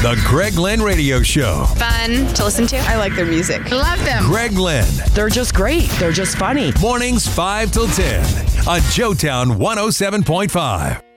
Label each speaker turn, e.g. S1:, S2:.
S1: The Greg Lynn Radio Show.
S2: Fun to listen to.
S3: I like their music.
S2: Love them.
S1: Greg Lynn.
S4: They're just great. They're just funny.
S1: Mornings 5 till 10 on Joetown 107.5.